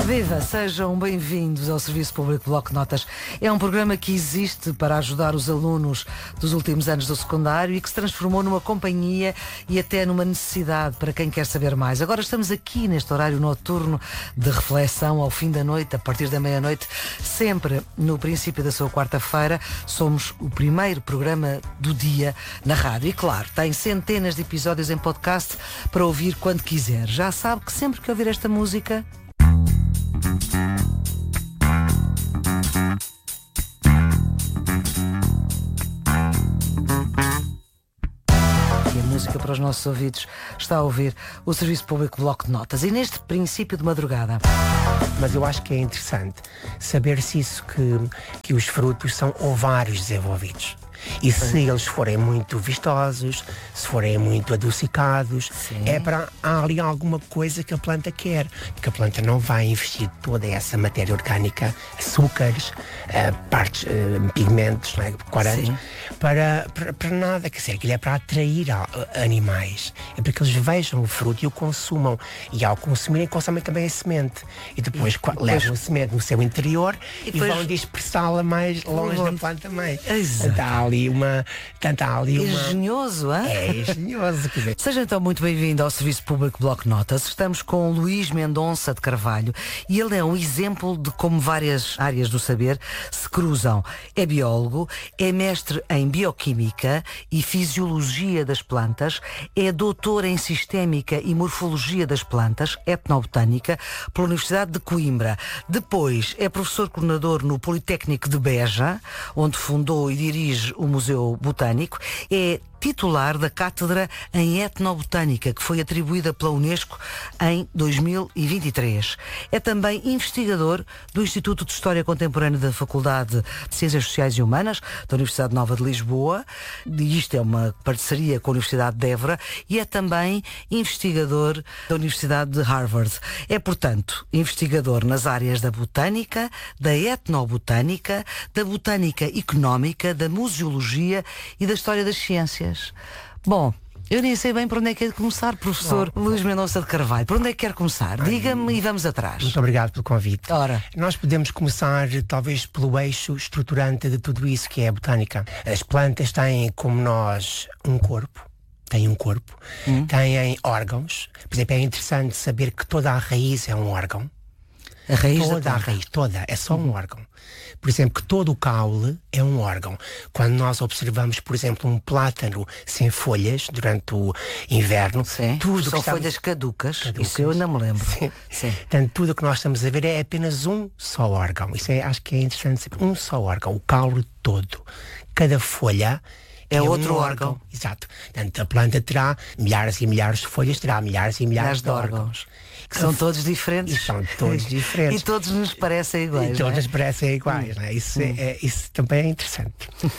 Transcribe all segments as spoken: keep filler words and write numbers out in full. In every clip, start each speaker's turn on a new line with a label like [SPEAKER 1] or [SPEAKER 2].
[SPEAKER 1] Viva, sejam bem-vindos ao Serviço Público Bloco de Notas. É um programa que existe para ajudar os alunos dos últimos anos do secundário e que se transformou numa companhia e até numa necessidade para quem quer saber mais. Agora estamos aqui neste horário noturno de reflexão ao fim da noite, a partir da meia-noite, sempre no princípio da sua quarta-feira. Somos o primeiro programa do dia na rádio e, claro, tem centenas de episódios em podcast para ouvir quando quiser. Já sabe que sempre que ouvir esta música... E a música para os nossos ouvidos está a ouvir o Serviço Público Bloco de Notas. E neste princípio de madrugada...
[SPEAKER 2] Mas eu acho que é interessante saber se isso que, que os frutos são ovários desenvolvidos. E se eles forem muito vistosos, se forem muito adocicados, sim, é para há ali alguma coisa que a planta quer. Porque a planta não vai investir toda essa matéria orgânica, açúcares, uh, partes, uh, pigmentos, não é? Corantes, para, para, para nada. Quer dizer, aquilo é para atrair a, a, animais. É para que eles vejam o fruto e o consumam. E ao consumirem, consomem também a semente. E depois, e depois levam a semente no seu interior e, depois... e vão dispersá-la mais longe da planta mãe.
[SPEAKER 1] Exato.
[SPEAKER 2] Ali uma, tanto há ali uma...
[SPEAKER 1] Engenhoso, hein?
[SPEAKER 2] É, engenhoso. Quer dizer.
[SPEAKER 1] Seja então muito bem-vindo ao Serviço Público Bloco de Notas. Estamos com o Luís Mendonça de Carvalho e ele é um exemplo de como várias áreas do saber se cruzam. É biólogo, é mestre em bioquímica e fisiologia das plantas, é doutor em sistémica e morfologia das plantas, etnobotânica, pela Universidade de Coimbra. Depois é professor coordenador no Politécnico de Beja, onde fundou e dirige o Museu Botânico, é titular da Cátedra em Etnobotânica, que foi atribuída pela Unesco em dois mil e vinte e três. É também investigador do Instituto de História Contemporânea da Faculdade de Ciências Sociais e Humanas, da Universidade Nova de Lisboa, e isto é uma parceria com a Universidade de Évora, e é também investigador da Universidade de Harvard. É, portanto, investigador nas áreas da botânica, da etnobotânica, da botânica económica, da museologia e da história das ciências. Bom, eu nem sei bem por onde é que é de começar, professor Bom, Luís Mendonça de Carvalho. Por onde é que quer começar? Diga-me e vamos atrás.
[SPEAKER 2] Muito obrigado pelo convite.
[SPEAKER 1] Ora.
[SPEAKER 2] Nós podemos começar talvez pelo eixo estruturante de tudo isso que é a botânica. As plantas têm, como nós, um corpo. Têm um corpo. Hum. Têm órgãos. Por exemplo, é interessante saber que toda a raiz é um órgão.
[SPEAKER 1] A raiz
[SPEAKER 2] toda
[SPEAKER 1] a
[SPEAKER 2] raiz, toda, é só um órgão. Por exemplo, que todo o caule é um órgão. Quando nós observamos, por exemplo, um plátano sem folhas durante o inverno,
[SPEAKER 1] sim,
[SPEAKER 2] tudo
[SPEAKER 1] são
[SPEAKER 2] que estamos...
[SPEAKER 1] folhas caducas,
[SPEAKER 2] caducas,
[SPEAKER 1] isso eu não me lembro.
[SPEAKER 2] Sim.
[SPEAKER 1] Sim.
[SPEAKER 2] Portanto, tudo o que nós estamos a ver é apenas um só órgão. Isso é, acho que é interessante saber. Um só órgão, o caule todo. Cada folha
[SPEAKER 1] é, é outro um órgão.
[SPEAKER 2] órgão. Exato. Portanto, a planta terá milhares e milhares de folhas, terá milhares e milhares, milhares de órgãos. órgãos.
[SPEAKER 1] Que são todos diferentes.
[SPEAKER 2] E são todos diferentes.
[SPEAKER 1] E todos nos parecem iguais.
[SPEAKER 2] E todos
[SPEAKER 1] não é?
[SPEAKER 2] nos parecem iguais. Não é? Isso,
[SPEAKER 1] hum.
[SPEAKER 2] é, isso também é interessante.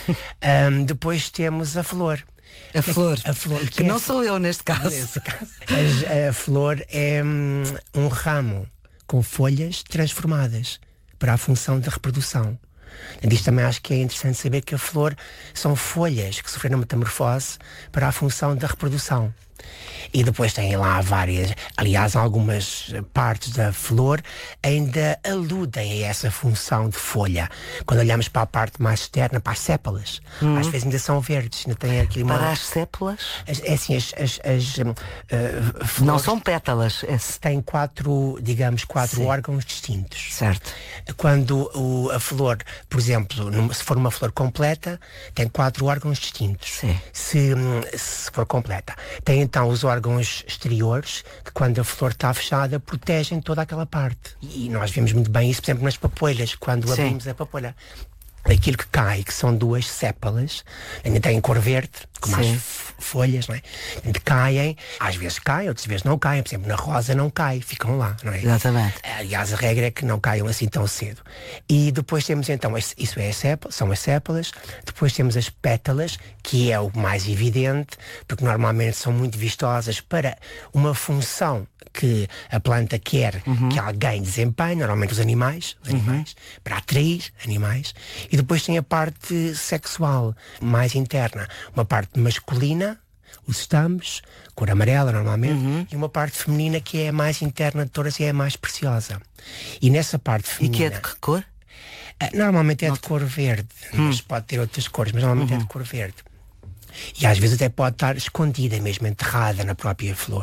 [SPEAKER 2] um, depois temos a flor.
[SPEAKER 1] A flor.
[SPEAKER 2] A flor que,
[SPEAKER 1] que
[SPEAKER 2] é,
[SPEAKER 1] não sou eu neste caso.
[SPEAKER 2] Nesse caso. A, a flor é um, um ramo com folhas transformadas para a função da reprodução. Isto também acho que é interessante saber que a flor são folhas que sofreram metamorfose para a função da reprodução. E depois tem lá várias, aliás, algumas partes da flor ainda aludem a essa função de folha. Quando olhamos para a parte mais externa, para as sépalas, hum. às vezes ainda são verdes, ainda tem aqui uma...
[SPEAKER 1] Para as sépalas?
[SPEAKER 2] As, é assim, as... as, as uh, flores
[SPEAKER 1] não são pétalas. É...
[SPEAKER 2] Têm quatro, digamos, quatro Sim. órgãos distintos.
[SPEAKER 1] Certo.
[SPEAKER 2] Quando o, a flor, por exemplo, numa, se for uma flor completa, tem quatro órgãos distintos.
[SPEAKER 1] Sim.
[SPEAKER 2] Se, se for completa. Tem então os órgãos exteriores, que quando a flor está fechada, protegem toda aquela parte. E nós vemos muito bem isso, por exemplo, nas papoilas, quando Sim. abrimos a papoila. Aquilo que cai, que são duas sépalas, ainda têm cor verde, com mais folhas, não é? Caem, às vezes caem, outras vezes não caem. Por exemplo, na rosa não cai, ficam lá, não é?
[SPEAKER 1] Exatamente.
[SPEAKER 2] Aliás, a regra é que não caiam assim tão cedo. E depois temos então, isso é a sépala, são as sépalas, depois temos as pétalas, que é o mais evidente, porque normalmente são muito vistosas para uma função que a planta quer uhum. que alguém desempenhe, normalmente os animais, os animais uhum. para atrair animais. E depois tem a parte sexual, mais interna. Uma parte masculina, os estames, cor amarela normalmente, uhum. e uma parte feminina que é a mais interna de todas e é a mais preciosa. E nessa parte feminina...
[SPEAKER 1] E que é de que cor?
[SPEAKER 2] Normalmente é
[SPEAKER 1] Não
[SPEAKER 2] de cor verde, hum. mas pode ter outras cores, mas normalmente uhum. é de cor verde. E às vezes até pode estar escondida mesmo, enterrada na própria flor.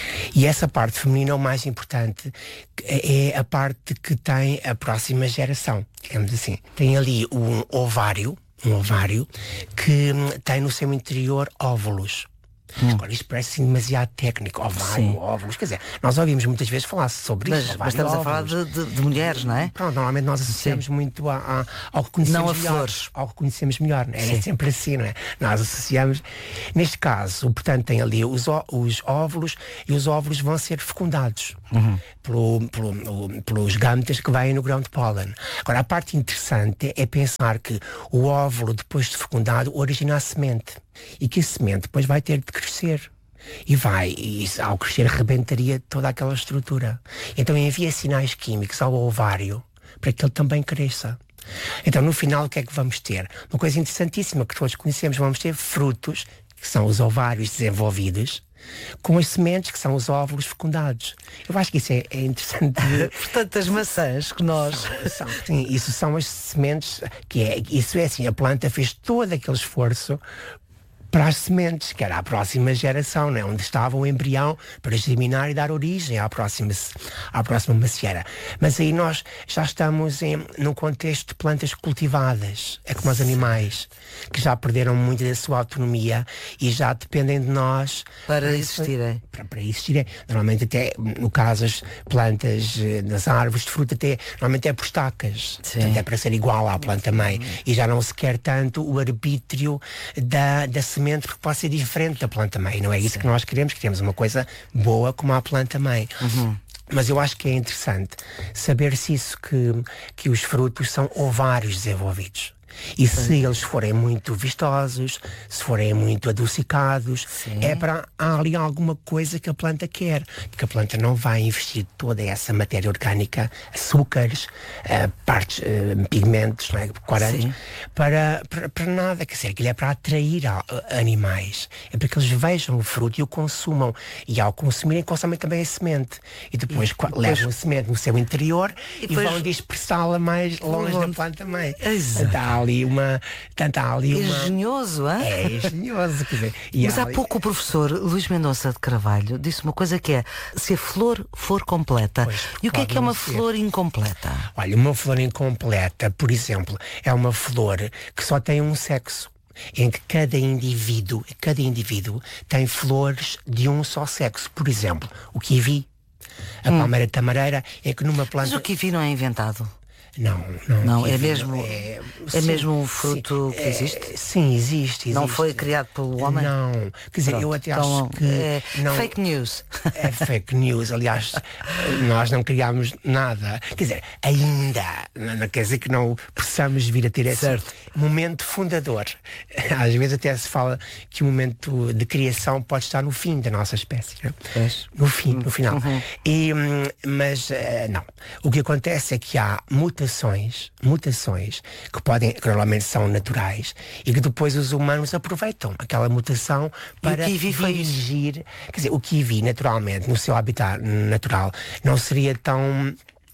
[SPEAKER 2] E essa parte feminina, o mais importante, é a parte que tem a próxima geração, digamos assim. Tem ali um ovário, um ovário que tem no seu interior óvulos. Hum. Agora, isto parece demasiado técnico. Ovário, óvulos. Quer dizer, nós ouvimos muitas vezes falar sobre
[SPEAKER 1] mas,
[SPEAKER 2] isso.
[SPEAKER 1] Mas estamos óvulos. a falar de, de, de mulheres, não é?
[SPEAKER 2] Pronto, normalmente nós associamos Sim. muito a, a, ao que conhecemos
[SPEAKER 1] não a
[SPEAKER 2] melhor.
[SPEAKER 1] Flores.
[SPEAKER 2] Ao que conhecemos melhor. É, é sempre assim, não é? Nós associamos. Neste caso, portanto, tem ali os, ó, os óvulos e os óvulos vão ser fecundados uhum. pelo, pelo, pelos gametas que vêm no grão de pólen. Agora, a parte interessante é pensar que o óvulo, depois de fecundado, origina a semente. E que a semente depois vai ter de crescer. E vai, e ao crescer rebentaria toda aquela estrutura. Então envia sinais químicos ao ovário para que ele também cresça. Então no final o que é que vamos ter? Uma coisa interessantíssima que todos conhecemos, vamos ter frutos, que são os ovários desenvolvidos, com as sementes, que são os óvulos fecundados. Eu acho que isso é, é interessante.
[SPEAKER 1] Portanto, as maçãs que nós...
[SPEAKER 2] São, são, sim, isso são as sementes, que é, isso é assim, a planta fez todo aquele esforço para as sementes, que era a próxima geração, né? Onde estava o embrião para germinar e dar origem à próxima, à próxima macieira. Mas aí nós já estamos em, num contexto de plantas cultivadas, é como os animais, que já perderam muito da sua autonomia e já dependem de nós
[SPEAKER 1] para existirem.
[SPEAKER 2] Para, para existirem. Normalmente até, no caso, as plantas das árvores de fruta, até, normalmente é por estacas. Portanto, é para ser igual à planta-mãe. E já não se quer tanto o arbítrio da, da semente, porque pode ser diferente da planta-mãe. Não é isso Sim. que nós queremos, queremos uma coisa boa como a planta-mãe. Uhum. Mas eu acho que é interessante saber se isso que, que os frutos são ovários desenvolvidos. E se Sim. eles forem muito vistosos, se forem muito adocicados, Sim. é para há ali alguma coisa que a planta quer. Porque a planta não vai investir toda essa matéria orgânica, açúcares, uh, partes, uh, pigmentos, não é? corantes, para, para, para nada. Quer dizer, aquilo é para atrair a, a animais. É para que eles vejam o fruto e o consumam. E ao consumirem, consomem também a semente. E depois, e, depois levam a semente no seu interior e, e vão dispersá-la mais longe da planta-mãe.
[SPEAKER 1] Exato.
[SPEAKER 2] Ali uma, tanto há ali uma...
[SPEAKER 1] engenhoso, hein?
[SPEAKER 2] É engenhoso, quer dizer,
[SPEAKER 1] mas há,
[SPEAKER 2] há ali...
[SPEAKER 1] pouco o professor Luís Mendonça de Carvalho disse uma coisa que é: se a flor for completa.
[SPEAKER 2] Pois,
[SPEAKER 1] e o que é que é uma
[SPEAKER 2] ser.
[SPEAKER 1] flor incompleta?
[SPEAKER 2] Olha, uma flor incompleta, por exemplo, é uma flor que só tem um sexo, em que cada indivíduo, cada indivíduo tem flores de um só sexo. Por exemplo, o kiwi, a hum. palmeira tamareira, é que numa planta...
[SPEAKER 1] Mas o kiwi não é inventado?
[SPEAKER 2] Não, não.
[SPEAKER 1] Não, é mesmo, é, é sim, mesmo um fruto sim, que existe?
[SPEAKER 2] É, sim, existe, existe.
[SPEAKER 1] Não foi criado pelo homem?
[SPEAKER 2] Não. Quer dizer, Pronto, eu até
[SPEAKER 1] então,
[SPEAKER 2] acho que...
[SPEAKER 1] É
[SPEAKER 2] não,
[SPEAKER 1] fake news.
[SPEAKER 2] É fake news. Aliás, nós não criámos nada. Quer dizer, ainda. Não quer dizer que não possamos vir a ter esse certo. momento fundador. Às vezes até se fala que o momento de criação pode estar no fim da nossa espécie. Não?
[SPEAKER 1] É.
[SPEAKER 2] No fim, no final. Uhum. E, mas, não. O que acontece é que há muitas Mutações, mutações que podem, que normalmente são naturais e que depois os humanos aproveitam aquela mutação para dirigir. Quer dizer, o kiwi naturalmente, no seu habitat natural, não seria tão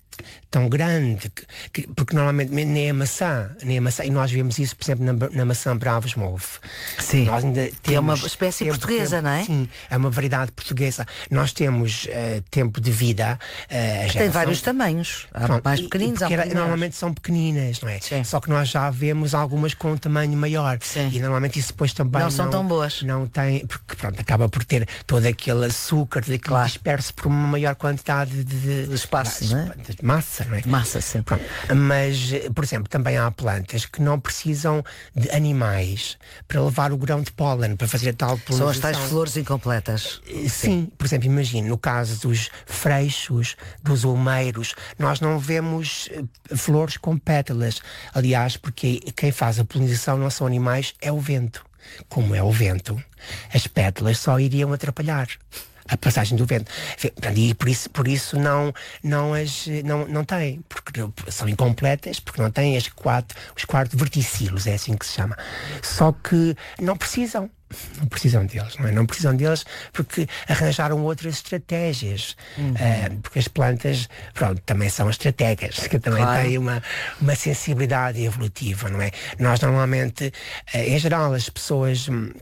[SPEAKER 2] tão grande, que, porque normalmente nem a maçã, nem a maçã, e nós vemos isso, por exemplo, na, na maçã Bravos Mouve.
[SPEAKER 1] Sim,
[SPEAKER 2] nós ainda temos,
[SPEAKER 1] que é uma espécie tempo, portuguesa,
[SPEAKER 2] tempo,
[SPEAKER 1] não é?
[SPEAKER 2] Sim, é uma variedade portuguesa. Nós temos uh, tempo de vida... Uh,
[SPEAKER 1] tem vários tamanhos, há Pronto, mais pequeninos, há
[SPEAKER 2] era, normalmente são pequeninas, não é?
[SPEAKER 1] Sim.
[SPEAKER 2] Só que nós já vemos algumas com um tamanho maior.
[SPEAKER 1] Sim.
[SPEAKER 2] E normalmente isso depois também
[SPEAKER 1] não,
[SPEAKER 2] não
[SPEAKER 1] são tão boas.
[SPEAKER 2] Não tem, porque pronto, acaba por ter todo aquele açúcar, aquele claro. disperso por uma maior quantidade de,
[SPEAKER 1] de espaço,
[SPEAKER 2] de,
[SPEAKER 1] não é?
[SPEAKER 2] de massa, não é?
[SPEAKER 1] Massa, sim.
[SPEAKER 2] Pronto. Mas, por exemplo, também há plantas que não precisam de animais para levar o grão de pólen, para fazer a tal polinização.
[SPEAKER 1] São as tais flores incompletas.
[SPEAKER 2] Sim, sim. Por exemplo, imagine, no caso dos freixos, dos olmeiros, nós não vemos flores com pétalas. Aliás, porque quem faz a polinização não são animais, é o vento. Como é o vento, as pétalas só iriam atrapalhar. a passagem do vento. E por isso, por isso não, não, as, não, não têm, porque são incompletas, porque não têm as quatro, os quatro verticilos, é assim que se chama. Só que não precisam. Não precisam deles, não é? Não precisam deles porque arranjaram outras estratégias. Uhum. Uh, porque as plantas, pronto, também são estrategas, que também claro. têm uma, uma sensibilidade evolutiva, não é? Nós normalmente, uh, em geral, as pessoas hum,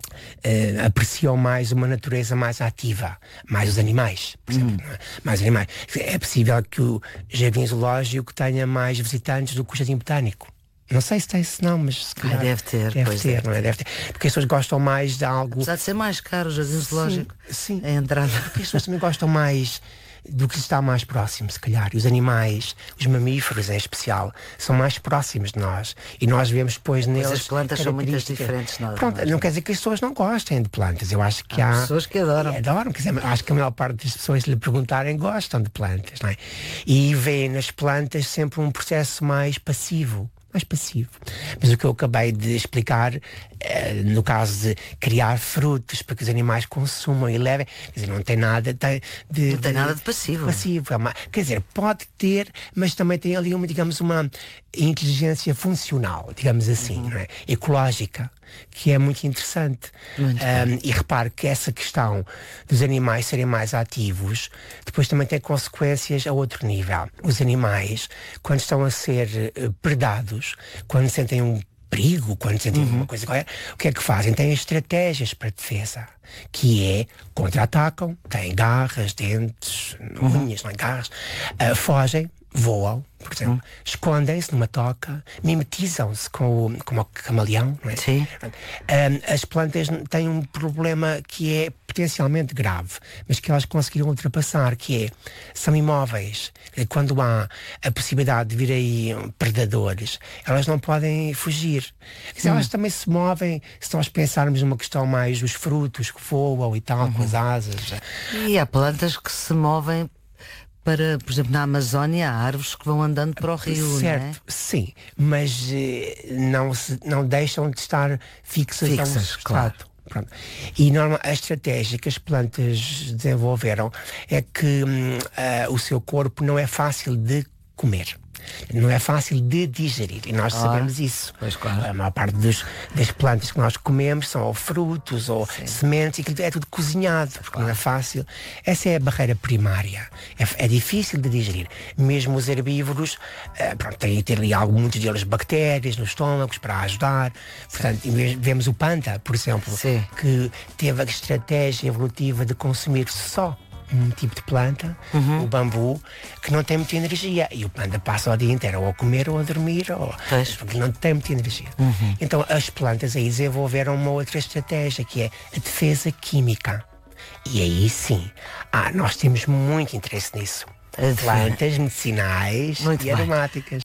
[SPEAKER 2] Uh, apreciam mais uma natureza mais ativa, mais os animais, por exemplo, hum. mais animais. É possível que o jardim zoológico tenha mais visitantes do que o jardim botânico. Não sei se tem, se não, mas se calhar,
[SPEAKER 1] ah, deve ter,
[SPEAKER 2] deve
[SPEAKER 1] pois
[SPEAKER 2] ter,
[SPEAKER 1] é.
[SPEAKER 2] não é? Deve ter. Porque as pessoas gostam mais de algo.
[SPEAKER 1] Apesar de ser mais caro o jardim zoológico,
[SPEAKER 2] sim, sim.
[SPEAKER 1] a entrada.
[SPEAKER 2] Porque as pessoas também gostam mais do que está mais próximo, se calhar. E os animais, os mamíferos em especial, são mais próximos de nós. E nós vemos depois neles.
[SPEAKER 1] Mas as plantas são muito diferentes de nós.
[SPEAKER 2] Pronto,
[SPEAKER 1] nós.
[SPEAKER 2] não quer dizer que as pessoas não gostem de plantas. Eu acho que
[SPEAKER 1] há,
[SPEAKER 2] há.
[SPEAKER 1] pessoas que adoram.
[SPEAKER 2] É, adoram. Quer dizer, acho que a maior parte das pessoas, se lhe perguntarem, gostam de plantas, não é? E veem nas plantas sempre um processo mais passivo. mais passivo. Mas o que eu acabei de explicar, eh, no caso de criar frutos para que os animais consumam e levem, quer dizer, não tem nada de, de,
[SPEAKER 1] não tem
[SPEAKER 2] de,
[SPEAKER 1] nada de passivo.
[SPEAKER 2] passivo. É uma, quer dizer, pode ter, mas também tem ali uma, digamos, uma inteligência funcional, digamos assim, uhum. não é? Ecológica, que é muito interessante.
[SPEAKER 1] Muito
[SPEAKER 2] um, e repare que essa questão dos animais serem mais ativos depois também tem consequências a outro nível. Os animais, quando estão a ser uh, predados, quando sentem um perigo, quando sentem uhum. uma coisa qualquer, o que é que fazem? Têm estratégias para defesa, que é contra-atacam, têm garras, dentes,
[SPEAKER 1] uhum.
[SPEAKER 2] unhas, não é? Garras, uh, fogem, voam, por exemplo, hum. escondem-se numa toca, mimetizam-se com o, com o camaleão, não é?
[SPEAKER 1] Sim.
[SPEAKER 2] Um, as plantas têm um problema que é potencialmente grave, mas que elas conseguiram ultrapassar, que é, são imóveis. Quando há a possibilidade de vir aí predadores, elas não podem fugir. Quer dizer, hum. elas também se movem, se nós pensarmos numa questão mais dos frutos que voam e tal, uhum. com as asas.
[SPEAKER 1] E há plantas que se movem para, por exemplo, na Amazónia há árvores que vão andando para o rio,
[SPEAKER 2] certo,
[SPEAKER 1] não é?
[SPEAKER 2] Sim, mas eh, não, se, não deixam de estar fixas,
[SPEAKER 1] fixas
[SPEAKER 2] a um substrato.
[SPEAKER 1] Claro.
[SPEAKER 2] Pronto. E norma, a estratégia que as plantas desenvolveram é que hum, uh, o seu corpo não é fácil de comer. Não é fácil de digerir. E nós ah, sabemos isso.
[SPEAKER 1] Pois, claro.
[SPEAKER 2] A maior parte dos, das plantas que nós comemos são ou frutos ou Sim. sementes, e aquilo é tudo cozinhado, porque claro. não é fácil. Essa é a barreira primária. É, é difícil de digerir. Mesmo os herbívoros, uh, pronto, têm ter ali algo, muitos deles bactérias nos estômagos para ajudar. Portanto, vemos o panda, por exemplo, Sim. que teve a estratégia evolutiva de consumir só um tipo de planta, uhum. o bambu, que não tem muita energia. E o panda passa o dia inteiro ou a comer ou a dormir, ou, porque não tem muita energia. Uhum. Então as plantas aí desenvolveram uma outra estratégia, que é a defesa química. E aí sim, ah, nós temos muito interesse nisso. Plantas medicinais muito e bem. aromáticas.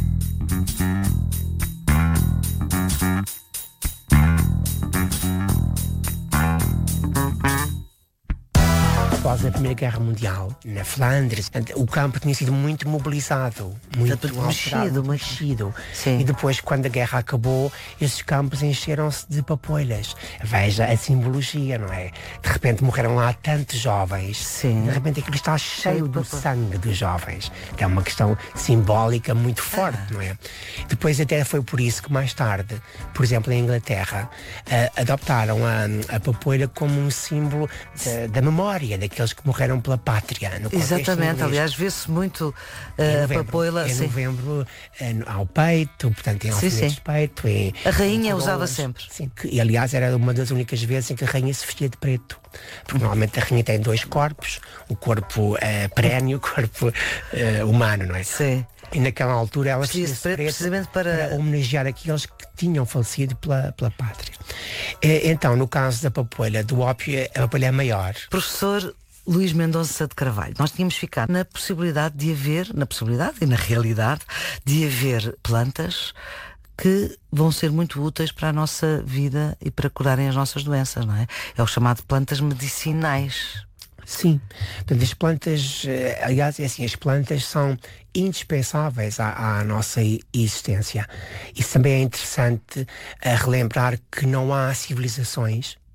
[SPEAKER 2] Após a Primeira Guerra Mundial, na Flandres, o campo tinha sido muito mobilizado, muito
[SPEAKER 1] alterado, mexido,
[SPEAKER 2] muito mexido. E depois, quando a guerra acabou, esses campos encheram-se de papoilas. Veja a simbologia, não é? De repente morreram lá tantos jovens. Sim. De repente aquilo está cheio do sangue dos jovens. É uma questão simbólica muito forte, ah. não é? Depois até foi por isso que mais tarde, por exemplo, em Inglaterra, uh, adoptaram a, a papoila como um símbolo da, da memória, daqueles que morreram pela pátria. No
[SPEAKER 1] Exatamente, aliás, vê-se muito uh, a papoila.
[SPEAKER 2] Em novembro, uh, ao peito, portanto, em alfinetes de peito. Em,
[SPEAKER 1] a rainha usava sempre.
[SPEAKER 2] Sim, que, e aliás era uma das únicas vezes em que a rainha se vestia de preto. Porque normalmente a rainha tem dois corpos, o corpo uh, perene e o corpo uh, humano, não é?
[SPEAKER 1] Sim.
[SPEAKER 2] E naquela altura ela se
[SPEAKER 1] vestia preto precisamente para...
[SPEAKER 2] para homenagear aqueles que tinham falecido pela, pela pátria. E, então, no caso da papoila, do ópio, a papoila é maior.
[SPEAKER 1] Professor Luís Mendonça de Carvalho, nós tínhamos ficado na possibilidade de haver, na possibilidade e na realidade, de haver plantas que vão ser muito úteis para a nossa vida e para curarem as nossas doenças, não é? É o chamado plantas medicinais.
[SPEAKER 2] Sim, portanto, as plantas, aliás, é assim, as plantas são indispensáveis à, à nossa existência. Isso também é interessante a relembrar que não há civilizações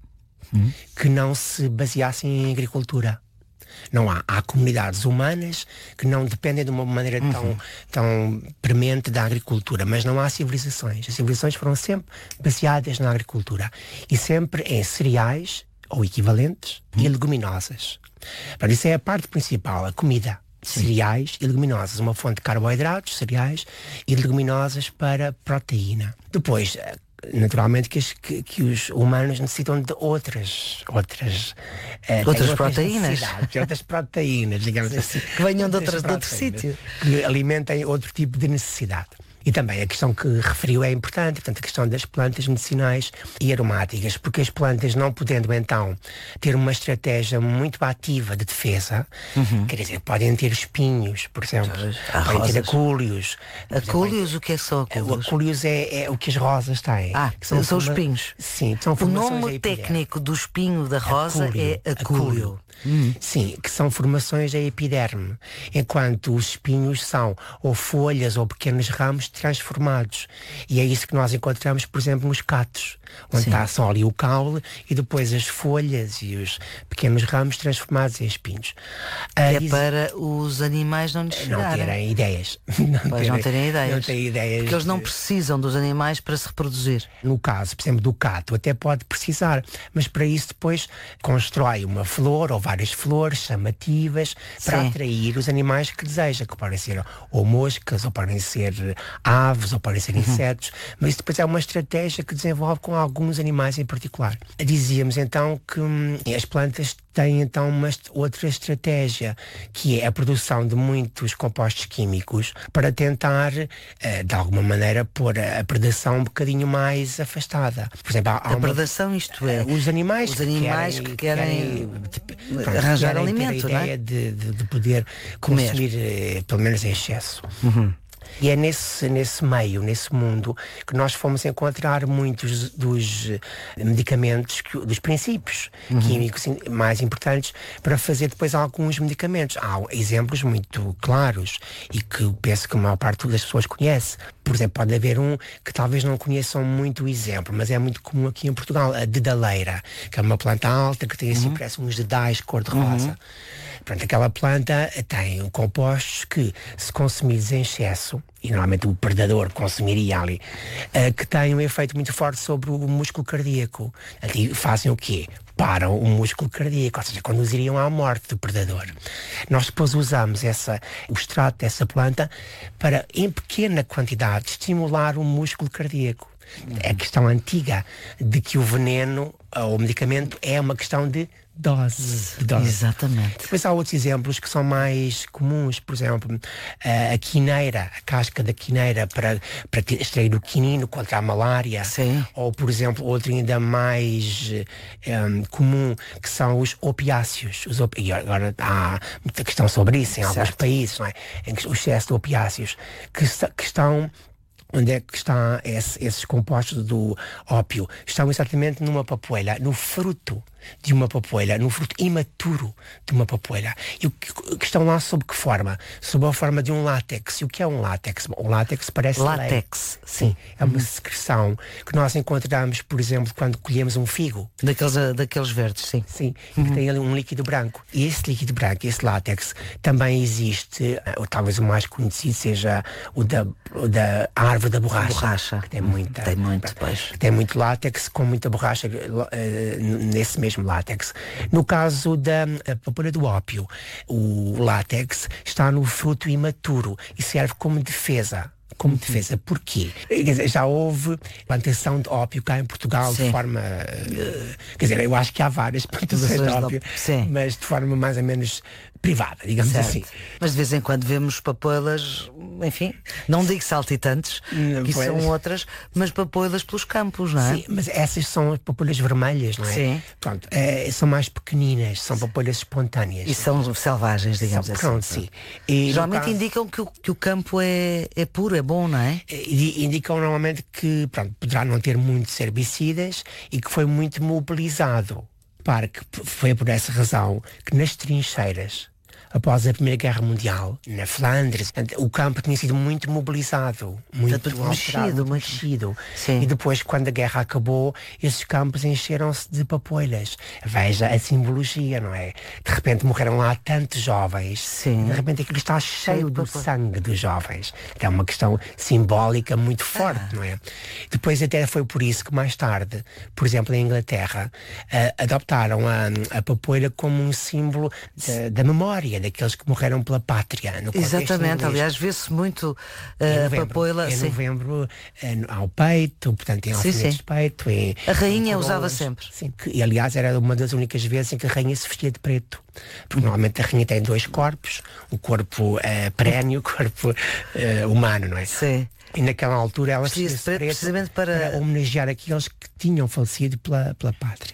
[SPEAKER 2] hum. que não se baseassem em agricultura. Não há. Há comunidades humanas que não dependem de uma maneira uhum. tão, tão premente da agricultura, mas não há civilizações. As civilizações foram sempre baseadas na agricultura e sempre em cereais ou equivalentes uhum. e leguminosas. Para isso é a parte principal, a comida. Sim. Cereais e leguminosas, uma fonte de carboidratos, cereais e leguminosas para proteína. Depois, naturalmente que, que, que os humanos necessitam de outras outras,
[SPEAKER 1] uh, outras proteínas
[SPEAKER 2] outras proteínas, digamos assim,
[SPEAKER 1] que venham de, outras, de outro sítio,
[SPEAKER 2] que alimentem outro tipo de necessidade. E também a questão que referiu é importante, portanto, a questão das plantas medicinais e aromáticas, porque as plantas, não podendo então ter uma estratégia muito ativa de defesa, uhum. quer dizer, podem ter espinhos, por exemplo,
[SPEAKER 1] Há
[SPEAKER 2] podem
[SPEAKER 1] rosas.
[SPEAKER 2] ter acúlios.
[SPEAKER 1] Acúlios, o que é só acúlios?
[SPEAKER 2] O acúlios é, é o que as rosas têm.
[SPEAKER 1] Ah, que são, são os espinhos.
[SPEAKER 2] Sim, são
[SPEAKER 1] o nome técnico do espinho da rosa acúlio, é acúlio. acúlio.
[SPEAKER 2] Hum. Sim, que são formações da epiderme, enquanto os espinhos são ou folhas ou pequenos ramos transformados. E é isso que nós encontramos, por exemplo, nos catos, onde Sim. está só ali o caule e depois as folhas e os pequenos ramos transformados em espinhos.
[SPEAKER 1] Que ah, é isso... para os animais não lhes chegarem.
[SPEAKER 2] Não terem ideias.
[SPEAKER 1] Não, pois terem, não terem ideias.
[SPEAKER 2] Não terem ideias.
[SPEAKER 1] Porque eles não precisam dos animais para se reproduzir.
[SPEAKER 2] No caso, por exemplo, do cato, até pode precisar, mas para isso depois constrói uma flor ou várias flores chamativas para Sim. atrair os animais que deseja, que podem ser ou moscas, ou podem ser aves, ou podem ser uhum. insetos, mas isso depois é uma estratégia que desenvolve com alguns animais em particular. Dizíamos então que hum, as plantas têm então uma outra estratégia, que é a produção de muitos compostos químicos para tentar, uh, de alguma maneira, pôr a predação um bocadinho mais afastada. Por exemplo, há, há
[SPEAKER 1] a
[SPEAKER 2] uma,
[SPEAKER 1] predação, isto é,
[SPEAKER 2] uh, os animais,
[SPEAKER 1] os animais que querem, que querem, querem pronto, arranjar querem alimento,
[SPEAKER 2] ter a ideia
[SPEAKER 1] não é?
[SPEAKER 2] de, de, de poder
[SPEAKER 1] comer,
[SPEAKER 2] consumir, uh, pelo menos em excesso.
[SPEAKER 1] Uhum.
[SPEAKER 2] E é nesse, nesse meio, nesse mundo, que nós fomos encontrar muitos dos medicamentos, dos princípios uhum. químicos mais importantes para fazer depois alguns medicamentos. Há exemplos muito claros e que penso que a maior parte das pessoas conhece. Por exemplo, pode haver um que talvez não conheçam muito o exemplo, mas é muito comum aqui em Portugal, a dedaleira, que é uma planta alta que tem assim, uhum. parece uns dedais cor-de-rosa. Uhum. Portanto, aquela planta tem compostos que, se consumidos em excesso, e normalmente o predador consumiria ali, uh, que têm um efeito muito forte sobre o músculo cardíaco. E fazem o quê? Param o músculo cardíaco, ou seja, conduziriam à morte do predador. Nós depois usamos essa, o extrato dessa planta para, em pequena quantidade, estimular o músculo cardíaco. É a questão antiga de que o veneno ou o medicamento é uma questão de dose, de dose.
[SPEAKER 1] Exatamente.
[SPEAKER 2] Depois há outros exemplos que são mais comuns, por exemplo, a quineira, a casca da quineira para, para extrair o quinino contra a malária.
[SPEAKER 1] Sim.
[SPEAKER 2] Ou, por exemplo, outro ainda mais um, comum, que são os opiáceos. Os op... E agora há muita questão sobre isso em certo. Alguns países, não é? Em que o excesso de opiáceos que, que estão... Onde é que estão esse, esses compostos do ópio? Estão exatamente numa papoula, no fruto de uma papoula, no fruto imaturo de uma papoula. E o que, que estão lá sob que forma? Sob a forma de um látex. E o que é um látex? Bom, o látex parece
[SPEAKER 1] látex.
[SPEAKER 2] Sim, é uma uhum. secreção que nós encontramos, por exemplo, quando colhemos um figo.
[SPEAKER 1] Daqueles, daqueles verdes, sim.
[SPEAKER 2] Sim,
[SPEAKER 1] uhum.
[SPEAKER 2] que tem ali um líquido branco. E esse líquido branco, esse látex, também existe, ou talvez o mais conhecido seja o da, o da árvore da borracha.
[SPEAKER 1] borracha.
[SPEAKER 2] Que tem muita.
[SPEAKER 1] Tem muito, pois.
[SPEAKER 2] Que tem muito látex com muita borracha uh, nesse mesmo látex. No caso da papoula do ópio, o látex está no fruto imaturo e serve como defesa. Como defesa. Porquê? Quer dizer, já houve plantação de ópio cá em Portugal Sim. de forma... Uh, quer dizer, eu acho que há várias plantações de ópio,
[SPEAKER 1] Sim.
[SPEAKER 2] mas de forma mais ou menos privada, digamos
[SPEAKER 1] certo.
[SPEAKER 2] assim.
[SPEAKER 1] Mas de vez em quando vemos papoilas, enfim, não digo saltitantes, não, que são outras, mas papoilas pelos campos, não é?
[SPEAKER 2] Sim, mas essas são as papoilas vermelhas, não é?
[SPEAKER 1] Sim.
[SPEAKER 2] Pronto, é, são mais pequeninas, são papoilas espontâneas.
[SPEAKER 1] E são selvagens, digamos
[SPEAKER 2] são,
[SPEAKER 1] assim.
[SPEAKER 2] Pronto, sim. E
[SPEAKER 1] geralmente
[SPEAKER 2] caso,
[SPEAKER 1] indicam que o, que o campo é, é puro, é bom, não é?
[SPEAKER 2] Indicam normalmente que, pronto, poderá não ter muitos herbicidas e que foi muito mobilizado. Para que foi por essa razão que nas trincheiras após a Primeira Guerra Mundial, na Flandres, o campo tinha sido muito mobilizado, muito
[SPEAKER 1] Portanto,
[SPEAKER 2] alterado,
[SPEAKER 1] mexido,
[SPEAKER 2] muito
[SPEAKER 1] muito-
[SPEAKER 2] mexido.
[SPEAKER 1] Sim.
[SPEAKER 2] E depois, quando a guerra acabou, esses campos encheram-se de papoilas. Veja a simbologia, não é? De repente morreram lá tantos jovens.
[SPEAKER 1] Sim.
[SPEAKER 2] De repente aquilo está cheio
[SPEAKER 1] de
[SPEAKER 2] do
[SPEAKER 1] papoilas.
[SPEAKER 2] sangue dos jovens. É uma questão simbólica muito forte,
[SPEAKER 1] Ah.
[SPEAKER 2] não é? Depois até foi por isso que mais tarde, por exemplo, em Inglaterra, ah, adoptaram a, a papoila como um símbolo da, da memória daqueles que morreram pela pátria. No contexto
[SPEAKER 1] Exatamente,
[SPEAKER 2] inglês.
[SPEAKER 1] aliás, vê-se muito
[SPEAKER 2] Em
[SPEAKER 1] uh, a
[SPEAKER 2] novembro.
[SPEAKER 1] papoila.
[SPEAKER 2] Em
[SPEAKER 1] Sim.
[SPEAKER 2] novembro, eh, no- ao peito, portanto, em
[SPEAKER 1] Sim,
[SPEAKER 2] alfinetes
[SPEAKER 1] sim.
[SPEAKER 2] de peito. Em,
[SPEAKER 1] A rainha
[SPEAKER 2] em
[SPEAKER 1] usava
[SPEAKER 2] coroas.
[SPEAKER 1] sempre.
[SPEAKER 2] Sim, que, e aliás era uma das únicas vezes em que a rainha se vestia de preto. Porque normalmente a rainha tem dois corpos, o corpo eh, perene e o corpo eh, humano, não é?
[SPEAKER 1] Sim.
[SPEAKER 2] E naquela altura ela
[SPEAKER 1] Vestia-se
[SPEAKER 2] vestia-se
[SPEAKER 1] preto
[SPEAKER 2] preto
[SPEAKER 1] precisamente para-
[SPEAKER 2] homenagear aqueles que tinham falecido pela, pela pátria.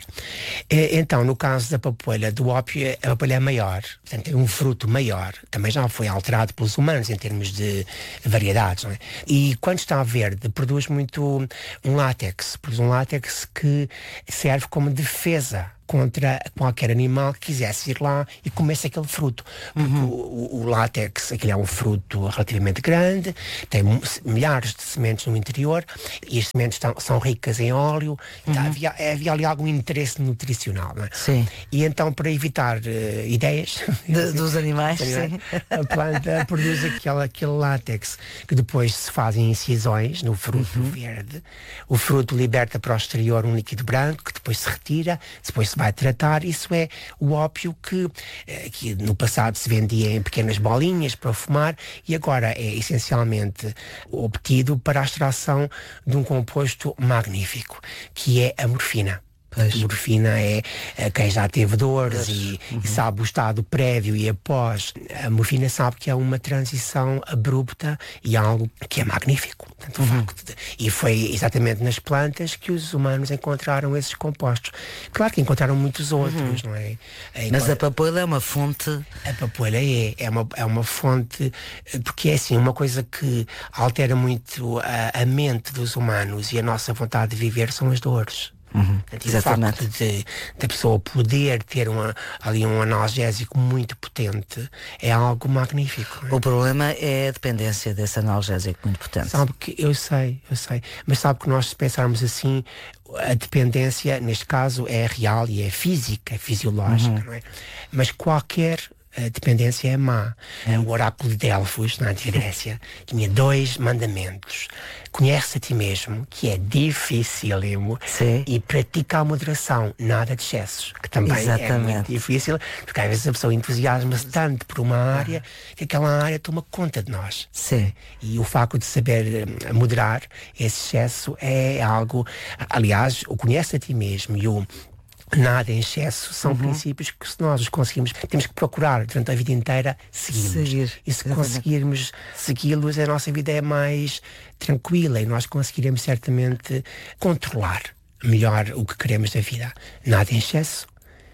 [SPEAKER 2] E, então, no caso da papoila do ópio, a papoila é maior, portanto é um fruto maior, também já foi alterado pelos humanos em termos de variedades, não é? E quando está verde, produz muito um látex, produz um látex que serve como defesa contra qualquer animal que quisesse ir lá e comesse aquele fruto. Porque
[SPEAKER 1] Uhum.
[SPEAKER 2] o, o látex, aquele é um fruto relativamente grande, tem mu- milhares de sementes no interior e as sementes estão- são ricas em óleo. Então, havia, havia ali algum interesse nutricional. Não é?
[SPEAKER 1] Uhum. Sim.
[SPEAKER 2] E então, para evitar eh, ideias
[SPEAKER 1] De- dos animais, sim.
[SPEAKER 2] a planta produz aquele, aquele látex que depois se fazem incisões no fruto
[SPEAKER 1] Uhum.
[SPEAKER 2] verde. O fruto liberta para o exterior um líquido branco que depois se retira, depois se vai tratar. Isso é o ópio que, eh, que no passado se vendia em pequenas bolinhas para fumar e agora é essencialmente obtido para a extração de um composto magnífico, que é a morfina.
[SPEAKER 1] Pois.
[SPEAKER 2] A morfina é eh, quem já teve dores e, e sabe o estado prévio e após. A morfina sabe que é uma transição abrupta e algo que é magnífico. Portanto, o facto de- e foi exatamente nas plantas que os humanos encontraram esses compostos. Claro que encontraram muitos outros, não é?
[SPEAKER 1] Mas a papoila é uma fonte.
[SPEAKER 2] A papoila é, é, uma, é uma fonte, eh, porque é assim, uma coisa que altera muito a, a mente dos humanos e a nossa vontade de viver são as dores. Portanto, e o
[SPEAKER 1] exatamente.
[SPEAKER 2] facto de, da pessoa poder ter uma, ali um analgésico muito potente é algo magnífico. Não é?
[SPEAKER 1] O problema é a dependência desse analgésico muito potente.
[SPEAKER 2] Sabe que eu sei, eu sei, mas sabe que nós, se pensarmos assim, a dependência, neste caso, é real e é física, é fisiológica, não é? Mas qualquer a dependência é má. O oráculo de Delfos, na Antiga Grécia, tinha dois mandamentos. Conhece a ti mesmo, que é dificílimo,
[SPEAKER 1] Sim.
[SPEAKER 2] e pratica a moderação, nada de excessos, que também é
[SPEAKER 1] Exatamente.
[SPEAKER 2] muito difícil, porque às vezes a pessoa entusiasma-se tanto por uma área que aquela área toma conta de nós.
[SPEAKER 1] Sim.
[SPEAKER 2] E o facto de saber eh, moderar esse excesso é algo, aliás, o conhece a ti mesmo e o nada em excesso são princípios que, se nós os conseguimos, temos que procurar durante a vida inteira segui-los.
[SPEAKER 1] Seguir.
[SPEAKER 2] E se
[SPEAKER 1] Exatamente.
[SPEAKER 2] conseguirmos segui-los, a nossa vida é mais tranquila e nós conseguiremos certamente controlar melhor o que queremos da vida. Nada em excesso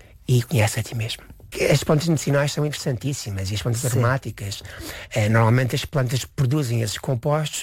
[SPEAKER 2] e conhece a ti mesmo. As plantas medicinais são interessantíssimas e as plantas
[SPEAKER 1] Sim.
[SPEAKER 2] aromáticas, eh, normalmente as plantas que produzem esses compostos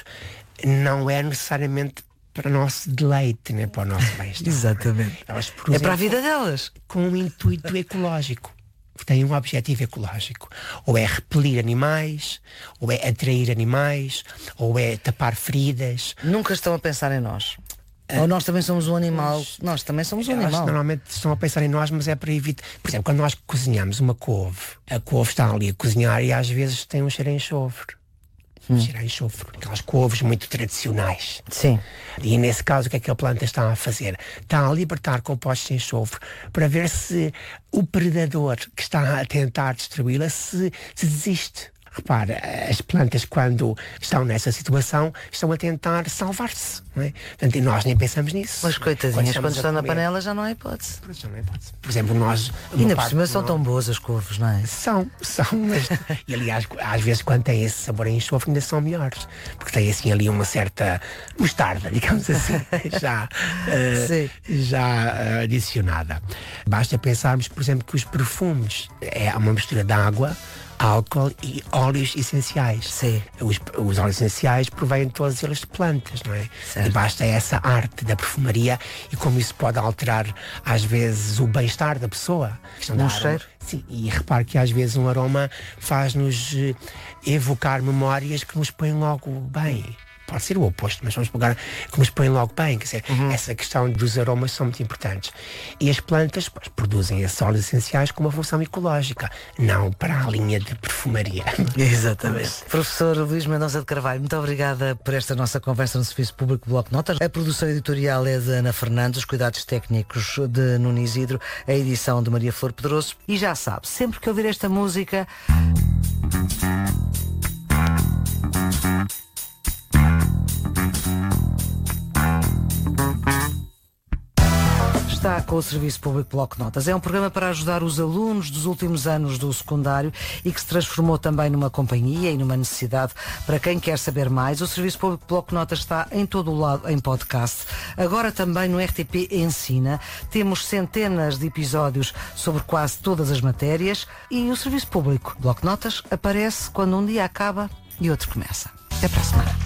[SPEAKER 2] não é necessariamente para o nosso deleite, nem para o nosso bem-estar.
[SPEAKER 1] Exatamente.
[SPEAKER 2] Elas
[SPEAKER 1] É
[SPEAKER 2] produzem
[SPEAKER 1] para a vida delas.
[SPEAKER 2] com um intuito ecológico. Tem um objetivo ecológico. Ou é repelir animais, ou é atrair animais, ou é tapar feridas.
[SPEAKER 1] Nunca estão a pensar em nós. Ou nós também somos um animal. Nós também somos um
[SPEAKER 2] Elas
[SPEAKER 1] animal.
[SPEAKER 2] normalmente estão a pensar em nós, mas é para evitar. Por exemplo, quando nós cozinhamos uma couve, a couve está ali a cozinhar e às vezes tem um cheiro a enxofre. Um cheiro a enxofre. Aquelas couves muito tradicionais.
[SPEAKER 1] Sim.
[SPEAKER 2] E nesse caso, o que é que a planta está a fazer? Está a libertar compostos de enxofre para ver se o predador que está a tentar destruí-la se, se desiste. Repara, as plantas, quando estão nessa situação, estão a tentar salvar-se. Não é? Portanto, e nós nem pensamos nisso.
[SPEAKER 1] Mas coitadinhas, quando,
[SPEAKER 2] estamos a
[SPEAKER 1] estão na
[SPEAKER 2] comer-
[SPEAKER 1] panela já não há hipótese.
[SPEAKER 2] Pois não é hipótese. Por exemplo, nós.
[SPEAKER 1] E
[SPEAKER 2] uma
[SPEAKER 1] ainda por
[SPEAKER 2] parte
[SPEAKER 1] cima
[SPEAKER 2] de
[SPEAKER 1] são
[SPEAKER 2] nós-
[SPEAKER 1] tão boas as couves, não é?
[SPEAKER 2] São, são, mas, e aliás, às vezes quando tem esse sabor em enxofre ainda são melhores, porque tem assim ali uma certa mostarda, digamos assim, já, eh,
[SPEAKER 1] Sim.
[SPEAKER 2] já eh, adicionada. Basta pensarmos, por exemplo, que os perfumes é uma mistura de água álcool e óleos essenciais.
[SPEAKER 1] Sim.
[SPEAKER 2] Os, os óleos essenciais provêm todos eles de plantas, não é?
[SPEAKER 1] Certo.
[SPEAKER 2] E basta essa arte da perfumaria e como isso pode alterar às vezes o bem-estar da pessoa.
[SPEAKER 1] Um cheiro.
[SPEAKER 2] Sim, e repare que às vezes um aroma faz-nos eh, evocar memórias que nos põem logo bem. Pode ser o oposto, mas vamos pegar que nos põem logo bem. Quer dizer, uhum. essa questão dos aromas são muito importantes. E as plantas pois, produzem esses óleos essenciais com uma função ecológica, não para a linha de perfumaria.
[SPEAKER 1] Exatamente. Professor Luís Mendonça de Carvalho, muito obrigada por esta nossa conversa no Serviço Público Bloco de Notas. A produção editorial é de Ana Fernandes, os cuidados técnicos de Nuno Isidro, a edição de Maria Flor Pedroso. E já sabe, sempre que ouvir esta música... Está com o Serviço Público Bloco de Notas. É um programa para ajudar os alunos dos últimos anos do secundário e que se transformou também numa companhia e numa necessidade para quem quer saber mais. O Serviço Público Bloco de Notas está em todo o lado em podcast. Agora também no R T P Ensina. Temos centenas de episódios sobre quase todas as matérias e o Serviço Público Bloco de Notas aparece quando um dia acaba e outro começa. Até para a semana.